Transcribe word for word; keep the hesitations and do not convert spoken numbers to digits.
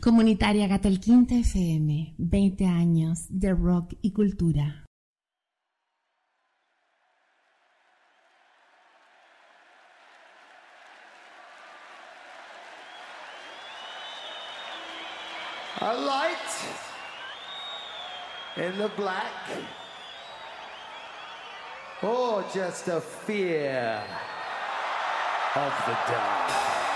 Comunitaria Gatel-Quinta F M, veinte años de rock y cultura. A light in the black, or just a fear of the dark.